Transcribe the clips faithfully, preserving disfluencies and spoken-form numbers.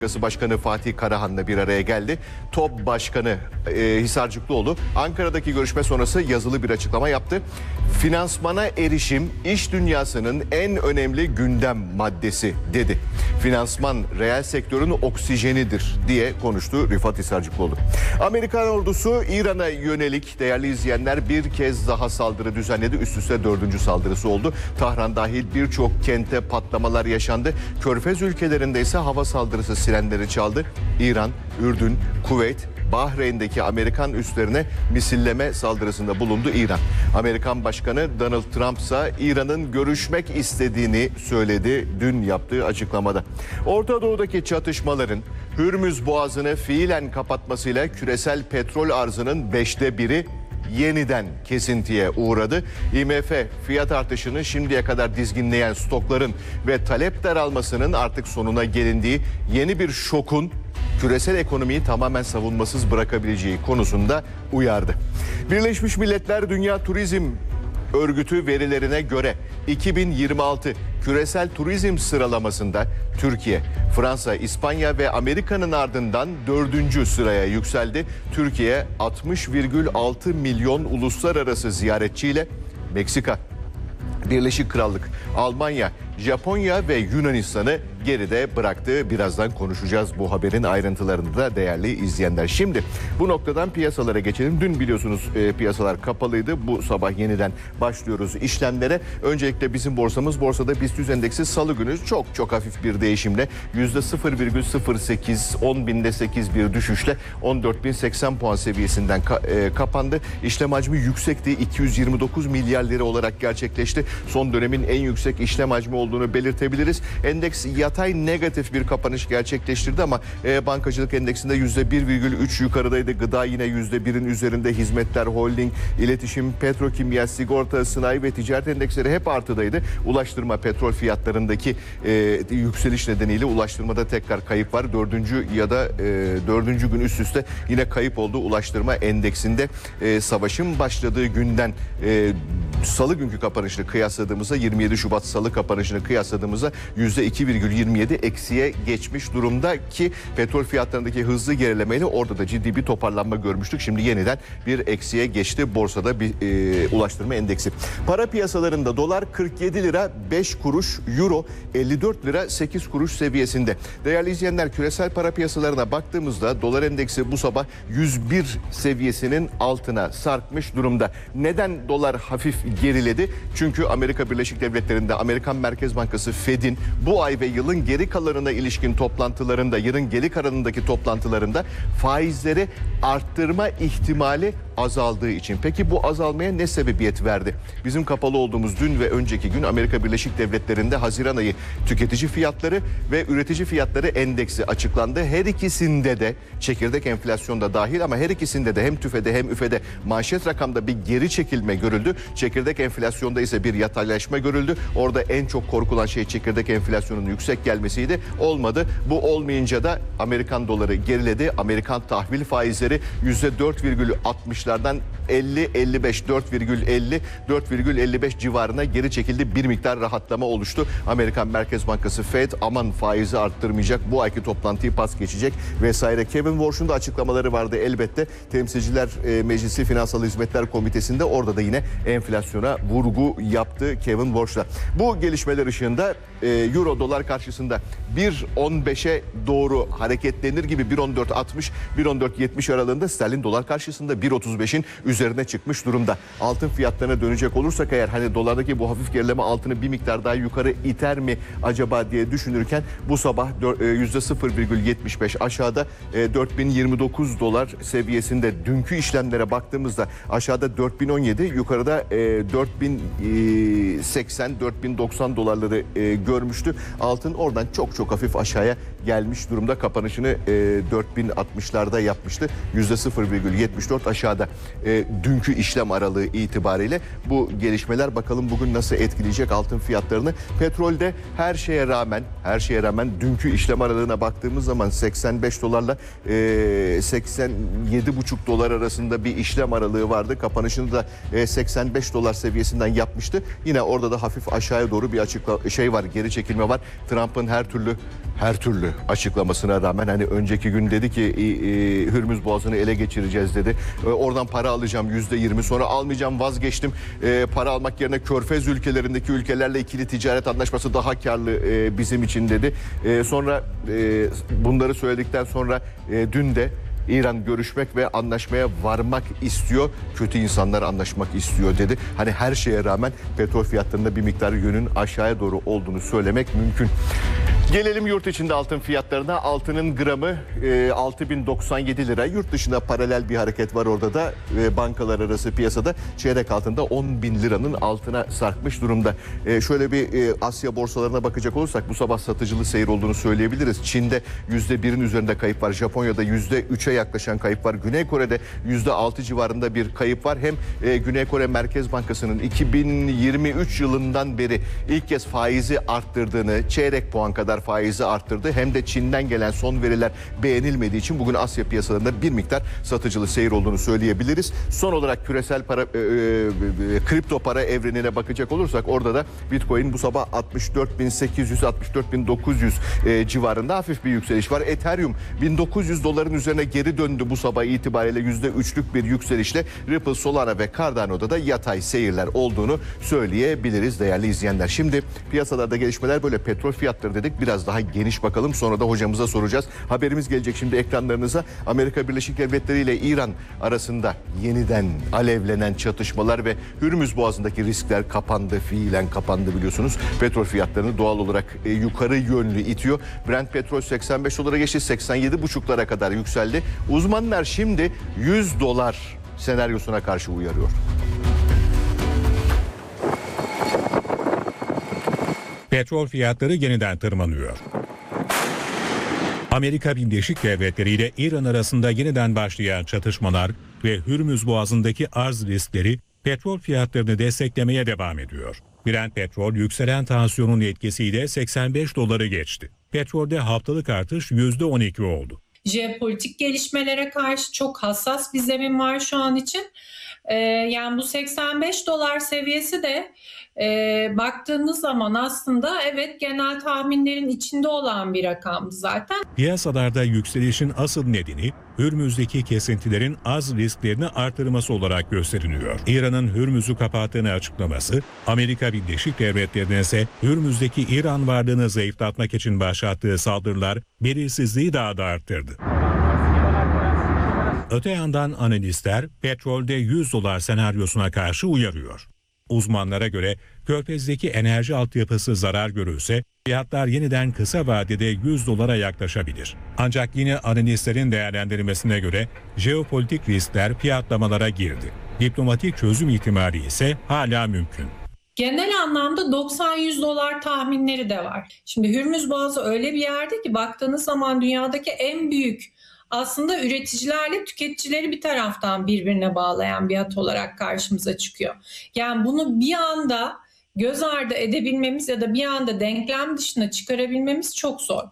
Başkanı Fatih Karahan'la bir araya geldi. TOB Başkanı e, Hisarcıklıoğlu Ankara'daki görüşme sonrası yazılı bir açıklama yaptı. Finansmana erişim iş dünyasının en önemli gündem maddesi dedi. Finansman reel sektörün oksijenidir diye konuştu Rifat Hisarcıklıoğlu. Amerikan ordusu İran'a yönelik değerli izleyenler bir kez daha saldırı düzenledi. Üst üste dördüncü saldırısı oldu. Tahran dahil birçok kente patlamalar yaşandı. Körfez ülkelerinde ise hava saldırısı sirenleri çaldı. İran, Ürdün, Kuveyt, Bahreyn'deki Amerikan üslerine misilleme saldırısında bulundu İran. Amerikan Başkanı Donald Trump ise İran'ın görüşmek istediğini söyledi dün yaptığı açıklamada. Orta Doğu'daki çatışmaların Hürmüz Boğazı'nı fiilen kapatmasıyla küresel petrol arzının beşte biri yeniden kesintiye uğradı. I M F fiyat artışını şimdiye kadar dizginleyen stokların ve talep daralmasının artık sonuna gelindiği, yeni bir şokun küresel ekonomiyi tamamen savunmasız bırakabileceği konusunda uyardı. Birleşmiş Milletler Dünya Turizm Örgütü verilerine göre iki bin yirmi altı küresel turizm sıralamasında Türkiye, Fransa, İspanya ve Amerika'nın ardından dördüncü sıraya yükseldi. Türkiye altmış virgül altı milyon uluslararası ziyaretçiyle Meksika, Birleşik Krallık, Almanya, Japonya ve Yunanistan'ı geride bıraktı. Birazdan konuşacağız bu haberin ayrıntılarını da değerli izleyenler. Şimdi bu noktadan piyasalara geçelim. Dün biliyorsunuz e, piyasalar kapalıydı. Bu sabah yeniden başlıyoruz işlemlere. Öncelikle bizim borsamız, borsada BIST yüz endeksi salı günü çok çok hafif bir değişimle yüzde sıfır virgül sıfır sekiz, on binde sekiz bir düşüşle on dört bin seksen puan seviyesinden ka e, kapandı. İşlem hacmi yüksekti. iki yüz yirmi dokuz milyar lira olarak gerçekleşti. Son dönemin en yüksek işlem hacmi olduğunu belirtebiliriz. Endeks yatay negatif bir kapanış gerçekleştirdi ama e, bankacılık endeksinde yüzde bir virgül üç yukarıdaydı. Gıda yine yüzde birin üzerinde, hizmetler, holding, iletişim, petrokimya, sigorta, sanayi ve ticaret endeksleri hep artıdaydı. Ulaştırma, petrol fiyatlarındaki e, yükseliş nedeniyle ulaştırmada tekrar kayıp var. Dördüncü ya da e, dördüncü gün üst üste yine kayıp oldu ulaştırma endeksinde. E, savaşın başladığı günden e, salı günkü kapanışını kıyasladığımızda, yirmi yedi Şubat salı kapanışını kıyasladığımızda yüzde iki virgül yirmi yedi eksiye geçmiş durumda ki petrol fiyatlarındaki hızlı gerilemeyle orada da ciddi bir toparlanma görmüştük. Şimdi yeniden bir eksiye geçti borsada bir e, ulaştırma endeksi. Para piyasalarında dolar kırk yedi lira beş kuruş, euro elli dört lira sekiz kuruş seviyesinde. Değerli izleyenler, küresel para piyasalarına baktığımızda dolar endeksi bu sabah yüz bir seviyesinin altına sarkmış durumda. Neden dolar hafif geriledi? Çünkü Amerika Birleşik Devletleri'nde Amerikan Merkez Bankası Fed'in bu ay ve yılın geri kalanına ilişkin toplantılarında, yılın geri kalanındaki toplantılarında faizleri arttırma ihtimali azaldığı için. Peki bu azalmaya ne sebebiyet verdi? Bizim kapalı olduğumuz dün ve önceki gün Amerika Birleşik Devletleri'nde Haziran ayı tüketici fiyatları ve üretici fiyatları endeksi açıklandı. Her ikisinde de çekirdek enflasyon da dahil ama her ikisinde de hem TÜFE'de hem ÜFE'de manşet rakamda bir geri çekilme görüldü. Çekirdek enflasyonda ise bir yataylaşma görüldü. Orada en çok korkulan şey çekirdek enflasyonun yüksek gelmesiydi. Olmadı. Bu olmayınca da Amerikan doları geriledi. Amerikan tahvil faizleri yüzde dört virgül altmışlardan elli elli beş, dört virgül elli, dört virgül elli beş civarına geri çekildi. Bir miktar rahatlama oluştu. Amerikan Merkez Bankası Fed aman faizi arttırmayacak, bu ayki toplantıyı pas geçecek vesaire. Kevin Warsh'un da açıklamaları vardı elbette. Temsilciler e, Meclisi Finansal Hizmetler Komitesi'nde orada da yine enflasyona vurgu yaptı Kevin Warsh'la. Bu gelişmeler ışığında e, euro dolar karşısında bir on beşe doğru hareketlenir gibi bir on dört altmış, bir on dört yetmiş aralığında, sterlin dolar karşısında bir otuz beşin üzerine çıkmış durumda. Altın fiyatlarına dönecek olursak eğer, hani dolardaki bu hafif gerileme altını bir miktar daha yukarı iter mi acaba diye düşünürken bu sabah yüzde sıfır virgül yetmiş beş aşağıda dört bin yirmi dokuz dolar seviyesinde. Dünkü işlemlere baktığımızda aşağıda dört bin on yedi, yukarıda dört bin seksen, dört bin doksan dolarları görmüştü. Altın oradan çok çok hafif aşağıya gelmiş durumda. Kapanışını dört bin altmışlarda yapmıştı. yüzde sıfır virgül yetmiş dört aşağıda e, dünkü işlem aralığı itibariyle. Bu gelişmeler bakalım bugün nasıl etkileyecek altın fiyatlarını. Petrolde her şeye rağmen her şeye rağmen dünkü işlem aralığına baktığımız zaman seksen beş dolarla e, seksen yedi buçuk dolar arasında bir işlem aralığı vardı. Kapanışını da e, seksen beş dolar seviyesinden yapmıştı. Yine orada da hafif aşağıya doğru bir açıkla şey var. Geri geri çekilme var. Trump'ın her türlü her türlü açıklamasına rağmen hani önceki gün dedi ki e, e, Hürmüz Boğazı'nı ele geçireceğiz dedi. E, oradan para alacağım yüzde yirmi, sonra almayacağım, vazgeçtim. E, para almak yerine Körfez ülkelerindeki ülkelerle ikili ticaret anlaşması daha karlı e, bizim için dedi. E, sonra e, bunları söyledikten sonra e, dün de İran görüşmek ve anlaşmaya varmak istiyor. Kötü insanlar anlaşmak istiyor dedi. Hani her şeye rağmen petrol fiyatlarında bir miktar yönün aşağıya doğru olduğunu söylemek mümkün. Gelelim yurt içinde altın fiyatlarına. Altının gramı e, altı bin doksan yedi lira. Yurt dışında paralel bir hareket var orada da. E, bankalar arası piyasada çeyrek altında on bin liranın altına sarkmış durumda. E, şöyle bir e, Asya borsalarına bakacak olursak bu sabah satıcılı seyir olduğunu söyleyebiliriz. Çin'de yüzde birin üzerinde kayıp var. Japonya'da yüzde üçe yaklaşan kayıp var. Güney Kore'de yüzde altı civarında bir kayıp var. Hem e, Güney Kore Merkez Bankası'nın iki bin yirmi üç yılından beri ilk kez faizi arttırdığını, çeyrek puan kadar faizi arttırdı. Hem de Çin'den gelen son veriler beğenilmediği için bugün Asya piyasalarında bir miktar satıcılı seyir olduğunu söyleyebiliriz. Son olarak küresel para, e, e, kripto para evrenine bakacak olursak orada da Bitcoin bu sabah altmış dört bin sekiz yüz altmış dört bin dokuz yüz e, civarında hafif bir yükseliş var. Ethereum bin dokuz yüz doların üzerine geri döndü bu sabah itibariyle yüzde üçlük bir yükselişle. Ripple, Solana ve Cardano'da da yatay seyirler olduğunu söyleyebiliriz değerli izleyenler. Şimdi piyasalarda gelişmeler böyle. Petrol fiyatları dedik, biraz daha geniş bakalım, sonra da hocamıza soracağız. Haberimiz gelecek şimdi ekranlarınıza. Amerika Birleşik Devletleri ile İran arasında yeniden alevlenen çatışmalar ve Hürmüz Boğazı'ndaki riskler kapandı, fiilen kapandı biliyorsunuz. Petrol fiyatlarını doğal olarak e, yukarı yönlü itiyor. Brent petrol seksen beş dolara geçti, seksen yedi buçuklara kadar yükseldi. Uzmanlar şimdi yüz dolar senaryosuna karşı uyarıyor. Petrol fiyatları yeniden tırmanıyor. Amerika Birleşik Devletleri ile İran arasında yeniden başlayan çatışmalar ve Hürmüz Boğazı'ndaki arz riskleri petrol fiyatlarını desteklemeye devam ediyor. Brent petrol yükselen tansiyonun etkisiyle seksen beş doları geçti. Petrolde haftalık artış yüzde on iki oldu. Jeopolitik gelişmelere karşı çok hassas bir zemin var şu an için. Ee, yani bu seksen beş dolar seviyesi de e, baktığınız zaman aslında evet genel tahminlerin içinde olan bir rakamdı zaten. Piyasalarda yükselişin asıl nedeni Hürmüz'deki kesintilerin az risklerini artırması olarak gösteriliyor. İran'ın Hürmüz'ü kapattığını açıklaması, Amerika Birleşik Devletleri'ne ise Hürmüz'deki İran varlığını zayıflatmak için başlattığı saldırılar belirsizliği daha da arttırdı. Öte yandan analistler petrolde yüz dolar senaryosuna karşı uyarıyor. Uzmanlara göre Körfez'deki enerji altyapısı zarar görürse fiyatlar yeniden kısa vadede yüz dolara yaklaşabilir. Ancak yine analistlerin değerlendirmesine göre jeopolitik riskler fiyatlamalara girdi. Diplomatik çözüm ihtimali ise hala mümkün. Genel anlamda doksan yüz dolar tahminleri de var. Şimdi Hürmüz Boğazı öyle bir yerde ki baktığınız zaman dünyadaki en büyük aslında üreticilerle tüketicileri bir taraftan birbirine bağlayan bir hat olarak karşımıza çıkıyor. Yani bunu bir anda göz ardı edebilmemiz ya da bir anda denklem dışına çıkarabilmemiz çok zor.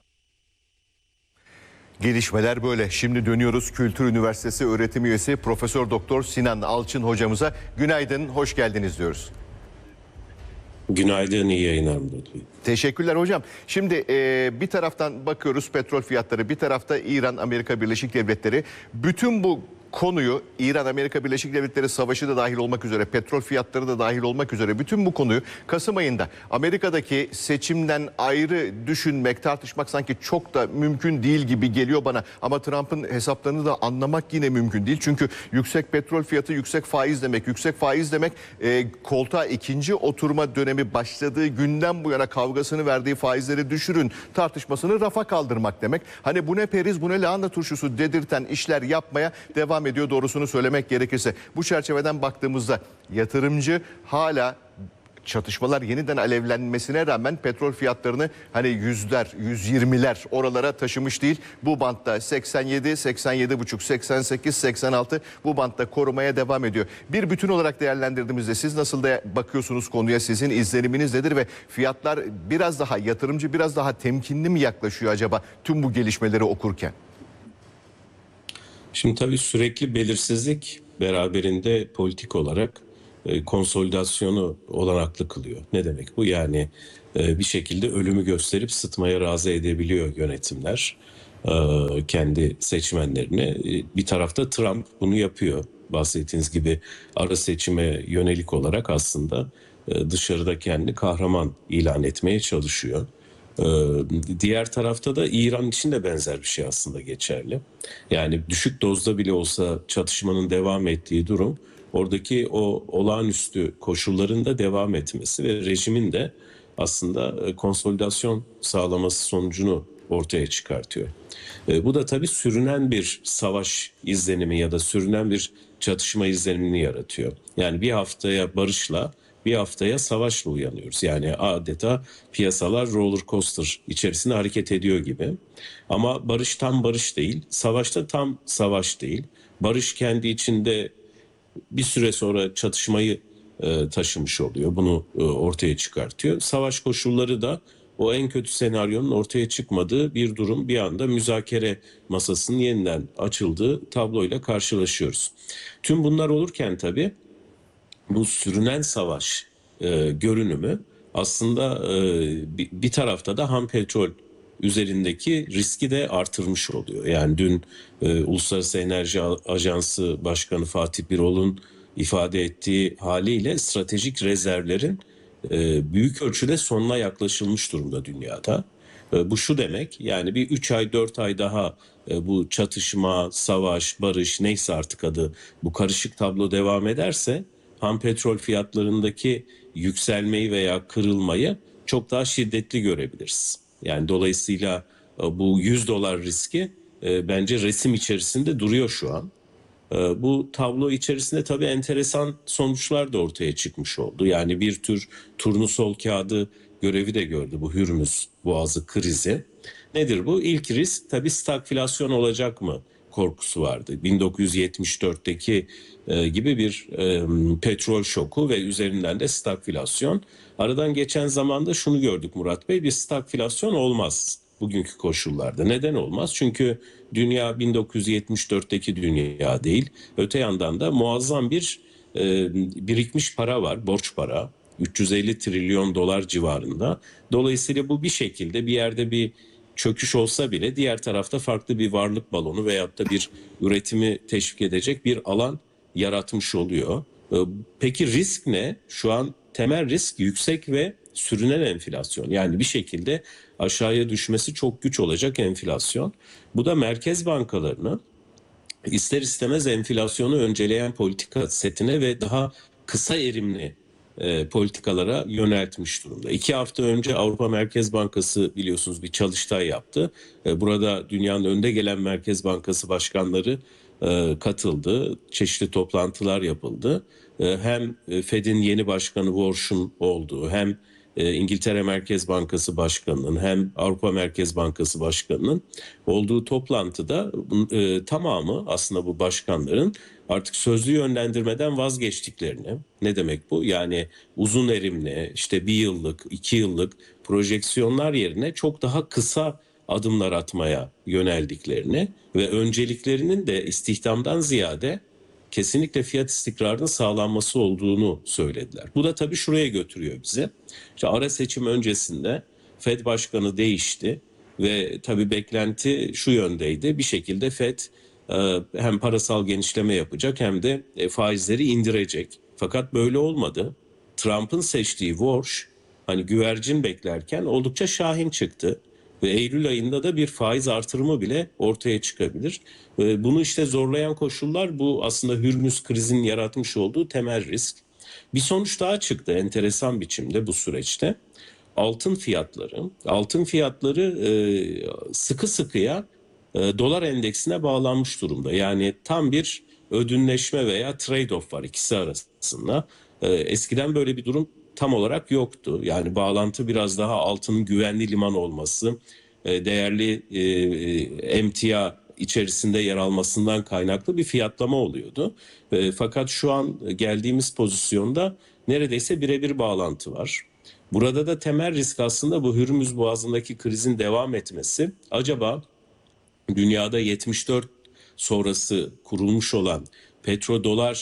Gelişmeler böyle. Şimdi dönüyoruz Kültür Üniversitesi öğretim üyesi Profesör Doktor Sinan Alçın hocamıza. Günaydın, hoş geldiniz diyoruz. Günaydın, iyi yayınlar Murat Bey. Teşekkürler hocam. Şimdi e, bir taraftan bakıyoruz petrol fiyatları, bir tarafta İran, Amerika Birleşik Devletleri. Bütün bu konuyu, İran-Amerika Birleşik Devletleri savaşı da dahil olmak üzere, petrol fiyatları da dahil olmak üzere bütün bu konuyu Kasım ayında Amerika'daki seçimden ayrı düşünmek, tartışmak sanki çok da mümkün değil gibi geliyor bana. Ama Trump'ın hesaplarını da anlamak yine mümkün değil. Çünkü yüksek petrol fiyatı yüksek faiz demek. Yüksek faiz demek e, koltuğa ikinci oturma dönemi başladığı günden bu yana kavgasını verdiği faizleri düşürün tartışmasını rafa kaldırmak demek. Hani bu ne periz, bu ne lahana turşusu dedirten işler yapmaya devam ediyor doğrusunu söylemek gerekirse. Bu çerçeveden baktığımızda yatırımcı hala çatışmalar yeniden alevlenmesine rağmen petrol fiyatlarını hani yüzler, yüz yirmiler oralara taşımış değil. Bu bantta seksen yedi, seksen yedi buçuk, seksen sekiz, seksen altı bu bantta korumaya devam ediyor. Bir bütün olarak değerlendirdiğimizde siz nasıl da bakıyorsunuz konuya, sizin izleniminiz nedir ve fiyatlar biraz daha, yatırımcı biraz daha temkinli mi yaklaşıyor acaba tüm bu gelişmeleri okurken? Şimdi tabii sürekli belirsizlik beraberinde politik olarak e, konsolidasyonu olanaklı kılıyor. Ne demek bu? Yani e, bir şekilde ölümü gösterip sıtmaya razı edebiliyor yönetimler e, kendi seçmenlerini. E, bir tarafta Trump bunu yapıyor. Bahsettiğiniz gibi ara seçime yönelik olarak aslında e, dışarıda kendini kahraman ilan etmeye çalışıyor. E, diğer tarafta da İran için de benzer bir şey aslında geçerli. Yani düşük dozda bile olsa çatışmanın devam ettiği durum, oradaki o olağanüstü koşulların da devam etmesi ve rejimin de aslında e, konsolidasyon sağlaması sonucunu ortaya çıkartıyor. E, bu da tabii sürünen bir savaş izlenimi ya da sürünen bir çatışma izlenimini yaratıyor. Yani bir haftaya barışla, bir haftaya savaşla uyanıyoruz. Yani adeta piyasalar roller coaster içerisinde hareket ediyor gibi. Ama barış tam barış değil, savaşta tam savaş değil. Barış kendi içinde bir süre sonra çatışmayı e, taşımış oluyor. Bunu e, ortaya çıkartıyor. Savaş koşulları da o en kötü senaryonun ortaya çıkmadığı bir durum, bir anda müzakere masasının yeniden açıldığı tabloyla karşılaşıyoruz. Tüm bunlar olurken tabii bu sürünen savaş e, görünümü aslında e, bir, bir tarafta da ham petrol üzerindeki riski de artırmış oluyor. Yani dün e, Uluslararası Enerji Ajansı Başkanı Fatih Birol'un ifade ettiği haliyle stratejik rezervlerin e, büyük ölçüde sonuna yaklaşılmış durumda dünyada. E, bu şu demek, yani bir üç ay dört ay daha e, bu çatışma, savaş, barış neyse artık adı, bu karışık tablo devam ederse ham petrol fiyatlarındaki yükselmeyi veya kırılmayı çok daha şiddetli görebiliriz. Yani dolayısıyla bu yüz dolar riski e, bence resim içerisinde duruyor şu an. E, bu tablo içerisinde tabii enteresan sonuçlar da ortaya çıkmış oldu. Yani bir tür turnusol kağıdı görevi de gördü bu Hürmüz Boğazı krizi. Nedir bu? İlk risk tabii stagflasyon olacak mı korkusu vardı. bin dokuz yüz yetmiş dörtteki e, gibi bir e, petrol şoku ve üzerinden de stagflasyon. Aradan geçen zamanda şunu gördük Murat Bey, bir stagflasyon olmaz bugünkü koşullarda. Neden olmaz? Çünkü dünya bin dokuz yüz yetmiş dörtteki dünya değil. Öte yandan da muazzam bir e, birikmiş para var, borç para. üç yüz elli trilyon dolar civarında. Dolayısıyla bu bir şekilde bir yerde bir çöküş olsa bile diğer tarafta farklı bir varlık balonu veyahut da bir üretimi teşvik edecek bir alan yaratmış oluyor. Peki risk ne? Şu an temel risk yüksek ve sürünen enflasyon. Yani bir şekilde aşağıya düşmesi çok güç olacak enflasyon. Bu da merkez bankalarını ister istemez enflasyonu önceleyen politika setine ve daha kısa erimli e, politikalara yöneltmiş durumda. İki hafta önce Avrupa Merkez Bankası biliyorsunuz bir çalıştay yaptı. E, burada dünyanın önde gelen Merkez Bankası başkanları e, katıldı. Çeşitli toplantılar yapıldı. E, hem Fed'in yeni başkanı Warsh'un olduğu, hem e, İngiltere Merkez Bankası Başkanı'nın, hem Avrupa Merkez Bankası Başkanı'nın olduğu toplantıda e, tamamı aslında bu başkanların artık sözlü yönlendirmeden vazgeçtiklerini, ne demek bu? Yani uzun erimli, işte bir yıllık, iki yıllık projeksiyonlar yerine çok daha kısa adımlar atmaya yöneldiklerini ve önceliklerinin de istihdamdan ziyade kesinlikle fiyat istikrarının sağlanması olduğunu söylediler. Bu da tabii şuraya götürüyor bizi. İşte ara seçim öncesinde Fed Başkanı değişti ve tabii beklenti şu yöndeydi. Bir şekilde Fed hem parasal genişleme yapacak hem de faizleri indirecek. Fakat böyle olmadı. Trump'ın seçtiği Warsh hani güvercin beklerken oldukça şahin çıktı. Ve Eylül ayında da bir faiz artırımı bile ortaya çıkabilir. Bunu işte zorlayan koşullar bu aslında Hürmüz krizinin yaratmış olduğu temel risk. Bir sonuç daha çıktı enteresan biçimde bu süreçte. Altın fiyatları, altın fiyatları sıkı sıkıya dolar endeksine bağlanmış durumda. Yani tam bir ödünleşme veya trade-off var ikisi arasında. Eskiden böyle bir durum tam olarak yoktu. Yani bağlantı biraz daha altının güvenli liman olması, değerli emtia içerisinde yer almasından kaynaklı bir fiyatlama oluyordu. Fakat şu an geldiğimiz pozisyonda neredeyse birebir bağlantı var. Burada da temel risk aslında bu Hürmüz Boğazı'ndaki krizin devam etmesi. Acaba dünyada yetmiş dört sonrası kurulmuş olan petrodolar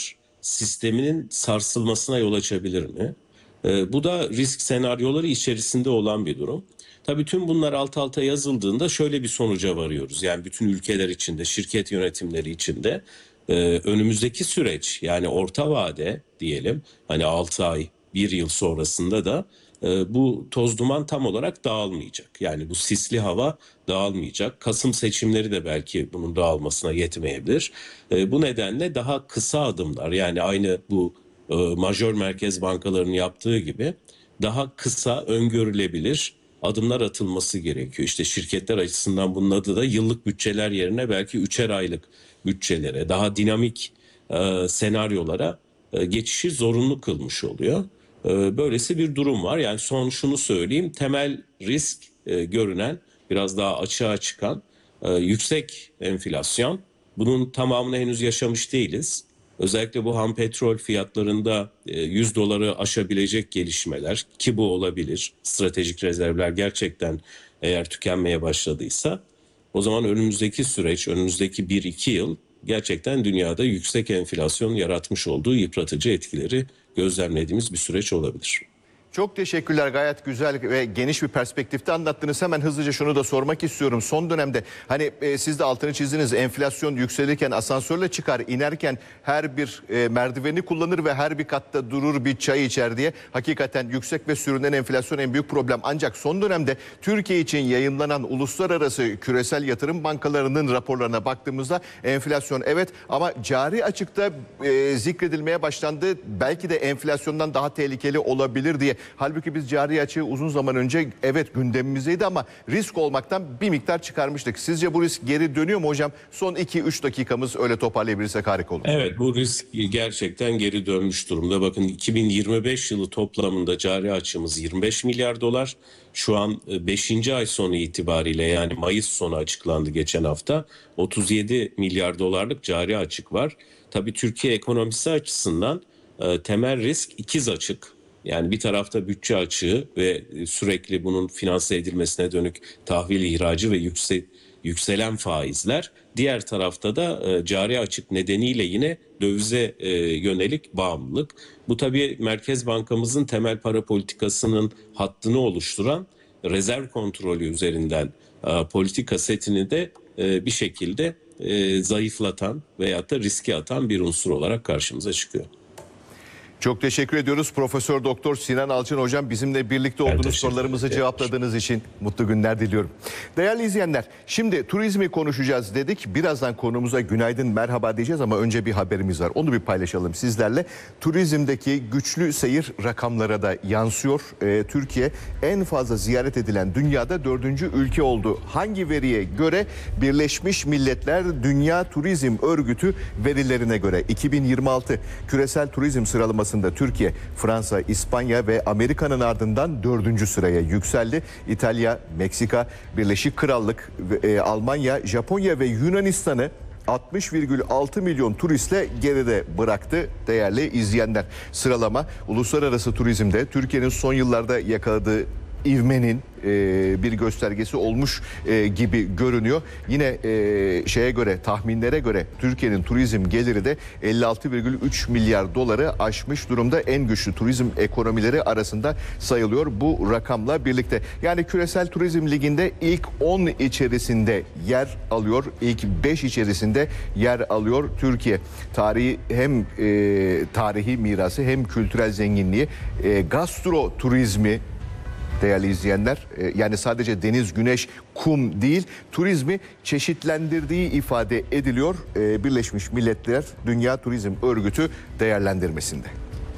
sisteminin sarsılmasına yol açabilir mi? E, bu da risk senaryoları içerisinde olan bir durum. Tabii tüm bunlar alt alta yazıldığında şöyle bir sonuca varıyoruz. Yani bütün ülkeler içinde, şirket yönetimleri içinde e, önümüzdeki süreç, yani orta vade diyelim, hani altı ay, bir yıl sonrasında da e, bu toz duman tam olarak dağılmayacak. Yani bu sisli hava dağılmayacak. Kasım seçimleri de belki bunun dağılmasına yetmeyebilir. E, bu nedenle daha kısa adımlar, yani aynı bu e, majör merkez bankalarının yaptığı gibi daha kısa, öngörülebilir adımlar atılması gerekiyor. İşte şirketler açısından bunun adı da yıllık bütçeler yerine belki üçer aylık bütçelere, daha dinamik e, senaryolara e, geçişi zorunlu kılmış oluyor. E, böylesi bir durum var. Yani son şunu söyleyeyim, temel risk e, görünen, biraz daha açığa çıkan e, yüksek enflasyon. Bunun tamamını henüz yaşamış değiliz. Özellikle bu ham petrol fiyatlarında yüz doları aşabilecek gelişmeler, ki bu olabilir. Stratejik rezervler gerçekten eğer tükenmeye başladıysa, o zaman önümüzdeki süreç, önümüzdeki bir iki yıl gerçekten dünyada yüksek enflasyon yaratmış olduğu yıpratıcı etkileri gözlemlediğimiz bir süreç olabilir. Çok teşekkürler. Gayet güzel ve geniş bir perspektifte anlattınız. Hemen hızlıca şunu da sormak istiyorum. Son dönemde hani e, siz de altını çizdiniz. Enflasyon yükselirken asansörle çıkar, inerken her bir e, merdiveni kullanır ve her bir katta durur, bir çay içer diye. Hakikaten yüksek ve sürünen enflasyon en büyük problem. Ancak son dönemde Türkiye için yayınlanan uluslararası küresel yatırım bankalarının raporlarına baktığımızda enflasyon evet ama cari açıkta e, zikredilmeye başlandı. Belki de enflasyondan daha tehlikeli olabilir diye. Halbuki biz cari açığı uzun zaman önce evet gündemimizdeydi ama risk olmaktan bir miktar çıkarmıştık. Sizce bu risk geri dönüyor mu hocam? Son iki üç dakikamız öyle toparlayabilirsek harika olur. Evet, bu risk gerçekten geri dönmüş durumda. Bakın iki bin yirmi beş yılı toplamında cari açığımız yirmi beş milyar dolar. Şu an beşinci ay sonu itibariyle, yani Mayıs sonu açıklandı geçen hafta, otuz yedi milyar dolarlık cari açık var. Tabii Türkiye ekonomisi açısından temel risk ikiz açık. Yani bir tarafta bütçe açığı ve sürekli bunun finanse edilmesine dönük tahvil ihracı ve yüksek, yükselen faizler. Diğer tarafta da e, cari açık nedeniyle yine dövize e, yönelik bağımlılık. Bu tabii Merkez Bankamızın temel para politikasının hattını oluşturan rezerv kontrolü üzerinden e, politika setini de e, bir şekilde e, zayıflatan veyahut da riske atan bir unsur olarak karşımıza çıkıyor. Çok teşekkür ediyoruz. Profesör Doktor Sinan Alçın hocam bizimle birlikte olduğunuz, sorularımızı cevapladığınız için mutlu günler diliyorum. Değerli izleyenler, şimdi turizmi konuşacağız dedik. Birazdan konumuza günaydın, merhaba diyeceğiz ama önce bir haberimiz var. Onu bir paylaşalım sizlerle. Turizmdeki güçlü seyir rakamlara da yansıyor. Ee, Türkiye en fazla ziyaret edilen dünyada dördüncü ülke oldu. Hangi veriye göre? Birleşmiş Milletler Dünya Turizm Örgütü verilerine göre iki bin yirmi altı küresel turizm sıralaması Türkiye, Fransa, İspanya ve Amerika'nın ardından dördüncü sıraya yükseldi. İtalya, Meksika, Birleşik Krallık, e, Almanya, Japonya ve Yunanistan'ı altmış virgül altı milyon turistle geride bıraktı değerli izleyenler. Sıralama uluslararası turizmde Türkiye'nin son yıllarda yakaladığı ivmenin e, bir göstergesi olmuş e, gibi görünüyor. Yine e, şeye göre, tahminlere göre Türkiye'nin turizm geliri de elli altı virgül üç milyar doları aşmış durumda. En güçlü turizm ekonomileri arasında sayılıyor bu rakamla birlikte. Yani küresel turizm liginde ilk on içerisinde yer alıyor. İlk beş içerisinde yer alıyor Türkiye. Tarihi hem e, tarihi mirası hem kültürel zenginliği, e, gastro turizmi değerli izleyenler, yani sadece deniz, güneş, kum değil, turizmi çeşitlendirdiği ifade ediliyor Birleşmiş Milletler Dünya Turizm Örgütü değerlendirmesinde.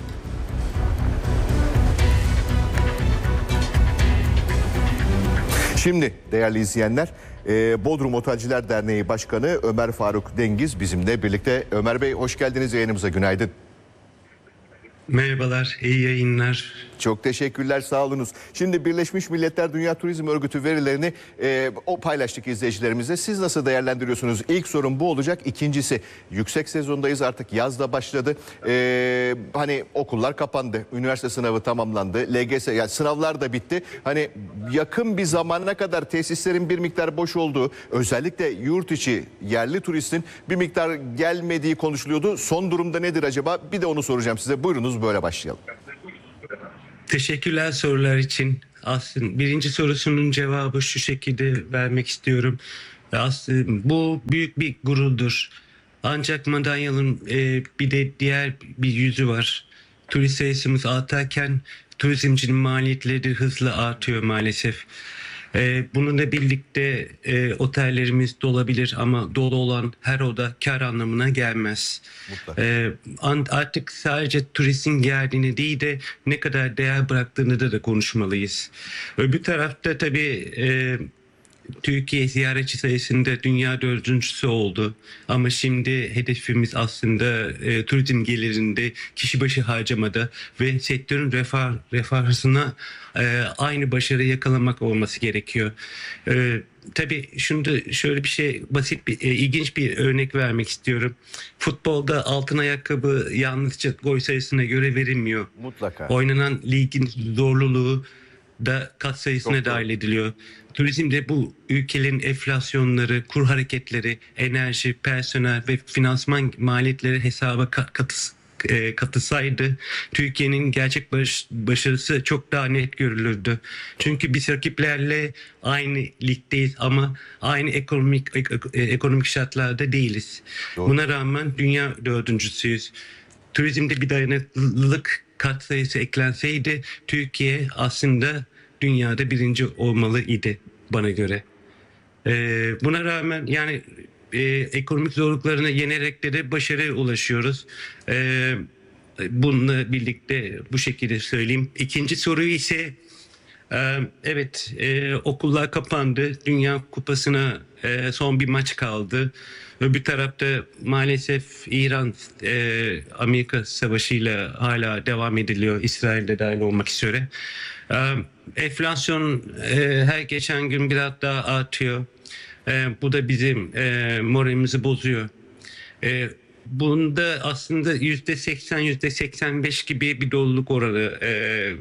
Şimdi değerli izleyenler, Bodrum Otelciler Derneği Başkanı Ömer Faruk Dengiz bizimle birlikte. Ömer Bey hoş geldiniz yayınımıza, günaydın. Merhabalar, iyi yayınlar. Çok teşekkürler, sağ olunuz. Şimdi Birleşmiş Milletler Dünya Turizm Örgütü verilerini e, o paylaştık izleyicilerimizle. Siz nasıl değerlendiriyorsunuz? İlk sorun bu olacak. İkincisi, yüksek sezondayız artık, yaz da başladı. E, hani okullar kapandı, üniversite sınavı tamamlandı, L G S yani sınavlar da bitti. Hani yakın bir zamana kadar tesislerin bir miktar boş olduğu, özellikle yurt içi yerli turistin bir miktar gelmediği konuşuluyordu. Son durumda nedir acaba? Bir de onu soracağım size. Buyurunuz, böyle başlayalım. Teşekkürler sorular için. Aslında birinci sorusunun cevabı şu şekilde vermek istiyorum. Aslında bu büyük bir gururdur. Ancak madalyonun e, bir de diğer bir yüzü var. Turist sayısımız artarken turizmcinin maliyetleri de hızla artıyor maalesef. Ee, bununla birlikte e, otellerimiz dolabilir ama dolu olan her oda kar anlamına gelmez. Ee, artık sadece turistin geldiğini değil de ne kadar değer bıraktığını da, da konuşmalıyız. Öbür tarafta tabii e, Türkiye ziyaretçi sayısında dünya dördüncüsü oldu. Ama şimdi hedefimiz aslında e, turizm gelirinde, kişi başı harcamada ve sektörün refah, refahına e, aynı başarı yakalamak olması gerekiyor. E, tabii şunu da şöyle bir şey, basit bir, e, ilginç bir örnek vermek istiyorum. Futbolda altın ayakkabı yalnızca gol sayısına göre verilmiyor. Mutlaka. Oynanan ligin zorluluğu da kat sayısına Çok dahil ediliyor. Turizmde bu ülkelerin enflasyonları, kur hareketleri, enerji, personel ve finansman maliyetleri hesaba katı, e, katılsaydı Türkiye'nin gerçek baş, başarısı çok daha net görülürdü. Çünkü biz rakiplerle aynı ligdeyiz ama aynı ekonomik e, ekonomik şartlarda değiliz. Doğru. Buna rağmen dünya dördüncüsüyüz. Turizmde bir dayanıklılık katsayısı eklenseydi Türkiye aslında dünyada birinci olmalıydı bana göre. Ee, buna rağmen yani e, ekonomik zorluklarını yenerek de, de başarıya ulaşıyoruz. Ee, bununla birlikte bu şekilde söyleyeyim. İkinci soruyu ise e, evet e, okullar kapandı. Dünya Kupası'na e, son bir maç kaldı. Öbür tarafta maalesef İran e, Amerika savaşıyla hala devam ediliyor. İsrail'de dahil olmak üzere. E, enflasyon e, her geçen gün biraz daha artıyor. E, bu da bizim e, moralimizi bozuyor. E, bunda aslında yüzde seksen, yüzde seksen beş gibi bir doluluk oranı e, e,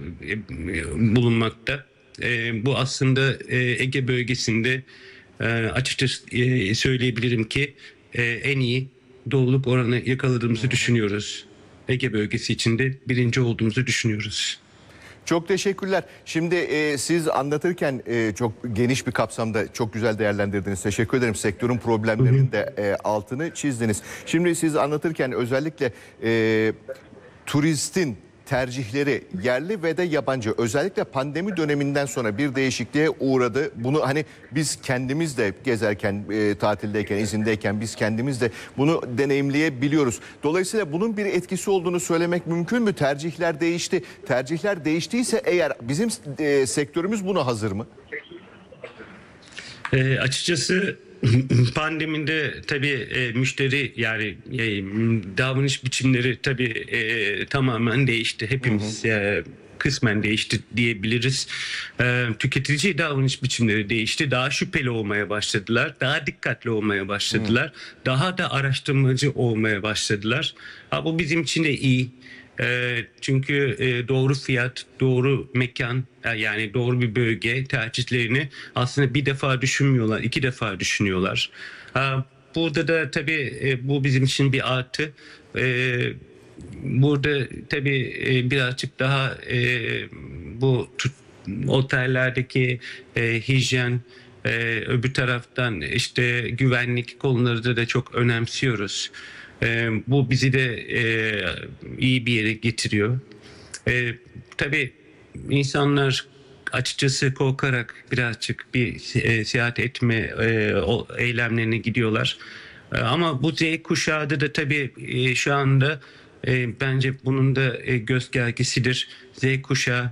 bulunmakta. E, bu aslında e, Ege bölgesinde e, açıkçası e, söyleyebilirim ki e, en iyi doluluk oranı yakaladığımızı düşünüyoruz. Ege bölgesi içinde birinci olduğumuzu düşünüyoruz. Çok teşekkürler. Şimdi e, siz anlatırken e, çok geniş bir kapsamda çok güzel değerlendirdiniz. Teşekkür ederim. Sektörün problemlerinin de e, altını çizdiniz. Şimdi siz anlatırken özellikle e, turistin tercihleri yerli ve de yabancı, özellikle pandemi döneminden sonra bir değişikliğe uğradı. Bunu hani biz kendimiz de gezerken, e, tatildeyken, izindeyken biz kendimiz de bunu deneyimleyebiliyoruz. Dolayısıyla bunun bir etkisi olduğunu söylemek mümkün mü? Tercihler değişti. Tercihler değiştiyse eğer bizim e, sektörümüz buna hazır mı? E, açıkçası pandemide tabii e, müşteri yani e, davranış biçimleri tabii e, tamamen değişti. Hepimiz hı hı. E, kısmen değişti diyebiliriz. E, tüketici davranış biçimleri değişti. Daha şüpheli olmaya başladılar. Daha dikkatli olmaya başladılar. Hı. Daha da araştırmacı olmaya başladılar. Ha, bu bizim için de iyi. E, çünkü e, doğru fiyat, doğru mekan, yani doğru bir bölge tercihlerini aslında bir defa düşünmüyorlar, iki defa düşünüyorlar. E, burada da tabii e, bu bizim için bir artı. E, burada tabii e, birazcık daha e, bu otellerdeki e, hijyen, e, öbür taraftan işte güvenlik konuları da çok önemsiyoruz. E, bu bizi de e, iyi bir yere getiriyor. E, tabii insanlar açıkçası korkarak birazcık bir e, seyahat etme e, o eylemlerine gidiyorlar. E, ama bu Z kuşağı da tabii e, şu anda e, bence bunun da e, göstergesidir. Z kuşağı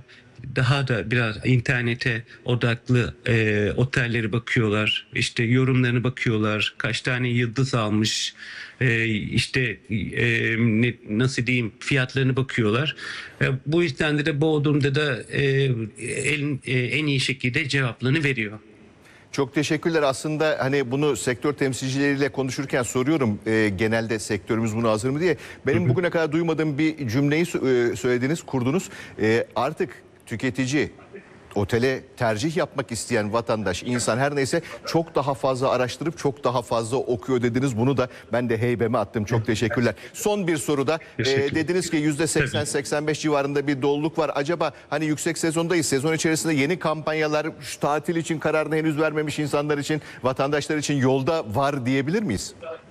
daha da biraz internete odaklı e, otelleri bakıyorlar. İşte yorumlarını bakıyorlar. Kaç tane yıldız almış. E, işte e, ne, nasıl diyeyim fiyatlarını bakıyorlar. E, bu yüzden de, de Bodrum'da da e, en, e, en iyi şekilde cevaplarını veriyor. Çok teşekkürler. Aslında hani bunu sektör temsilcileriyle konuşurken soruyorum e, genelde sektörümüz buna hazır mı diye. Benim bugüne kadar duymadığım bir cümleyi e, söylediniz, kurdunuz. E, artık tüketici, otele tercih yapmak isteyen vatandaş, insan her neyse çok daha fazla araştırıp çok daha fazla okuyor dediniz. Bunu da ben de heybeme attım. Çok teşekkürler. Son bir soruda e, dediniz ki yüzde seksen seksen beş civarında bir doluluk var. Acaba hani yüksek sezondayız. Sezon içerisinde yeni kampanyalar, şu tatil için kararını henüz vermemiş insanlar için, vatandaşlar için yolda var diyebilir miyiz?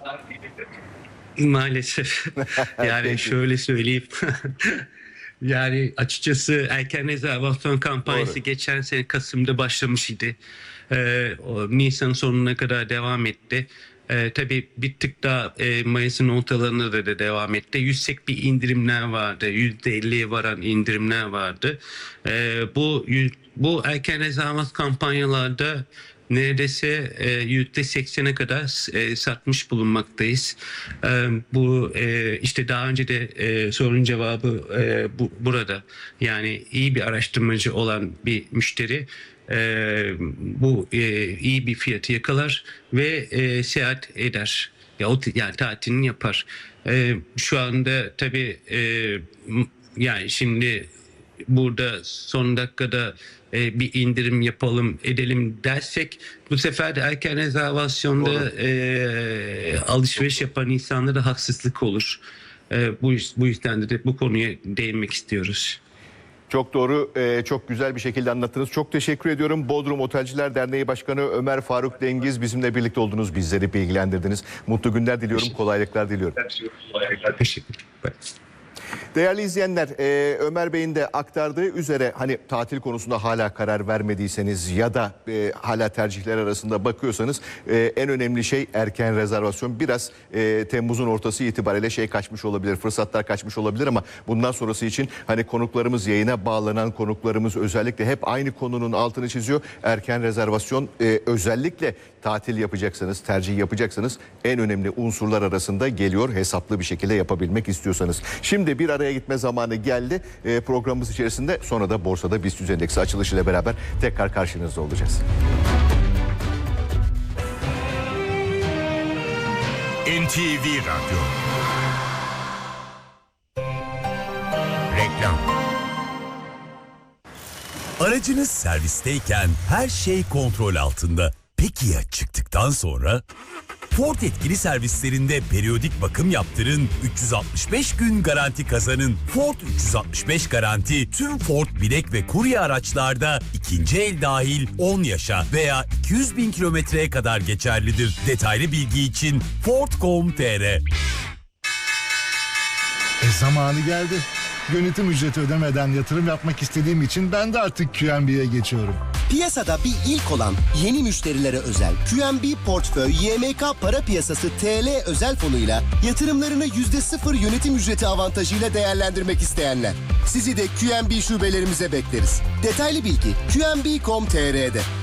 Maalesef. Yani Peki. şöyle söyleyeyim. Yani açıkçası erken rezervasyon kampanyası Doğru. geçen sene Kasım'da başlamış idi. Ee, o Nisan sonuna kadar devam etti. Ee, tabii bir tık daha e, Mayıs'ın ortalarında da, da devam etti. Yüksek bir indirimler vardı. yüzde elliye varan indirimler vardı. Ee, bu yüz- bu erken rezervasyon kampanyalarda neredeyse e, yüzde seksene kadar e, satmış bulunmaktayız. E, bu e, işte daha önce de e, sorunun cevabı e, bu, burada. Yani iyi bir araştırmacı olan bir müşteri e, bu e, iyi bir fiyatı yakalar ve e, seyahat eder. Ya o yani tatilini yapar. E, şu anda tabii e, m- yani şimdi burada son dakikada e, bir indirim yapalım edelim dersek bu sefer de erken rezervasyonda e, alışveriş yapan insanlara haksızlık olur. E, bu, bu yüzden de, de bu konuya değinmek istiyoruz. Çok doğru, e, çok güzel bir şekilde anlattınız. Çok teşekkür ediyorum. Bodrum Otelciler Derneği Başkanı Ömer Faruk Dengiz, bizimle birlikte oldunuz, bizleri bilgilendirdiniz. Mutlu günler diliyorum, kolaylıklar diliyorum. Teşekkür ederim. Değerli izleyenler, e, Ömer Bey'in de aktardığı üzere hani tatil konusunda hala karar vermediyseniz ya da e, hala tercihler arasında bakıyorsanız e, en önemli şey erken rezervasyon. Biraz e, Temmuz'un ortası itibariyle şey kaçmış olabilir, fırsatlar kaçmış olabilir ama bundan sonrası için hani konuklarımız, yayına bağlanan konuklarımız özellikle hep aynı konunun altını çiziyor. Erken rezervasyon e, özellikle tatil yapacaksanız, tercih yapacaksanız en önemli unsurlar arasında geliyor, hesaplı bir şekilde yapabilmek istiyorsanız. Şimdi bir araya gitme zamanı geldi e, programımız içerisinde. Sonra da borsada BIST endeksi açılışıyla beraber tekrar karşınızda olacağız. N T V Radyo. Reklam. Aracınız servisteyken her şey kontrol altında. Peki ya çıktıktan sonra? Ford yetkili servislerinde periyodik bakım yaptırın, üç yüz altmış beş gün garanti kazanın. Ford üç yüz altmış beş garanti tüm Ford bilek ve kurye araçlarda ikinci el dahil on yaşa veya iki yüz bin kilometreye kadar geçerlidir. Detaylı bilgi için ford nokta com nokta tr. E zamanı geldi. Yönetim ücreti ödemeden yatırım yapmak istediğim için ben de artık Q N B'ye geçiyorum. Piyasada bir ilk olan yeni müşterilere özel Q N B Portföy Y M K Para Piyasası T L özel fonuyla yatırımlarını yüzde sıfır yönetim ücreti avantajıyla değerlendirmek isteyenler. Sizi de Q N B şubelerimize bekleriz. Detaylı bilgi Q N B nokta com nokta tr'de.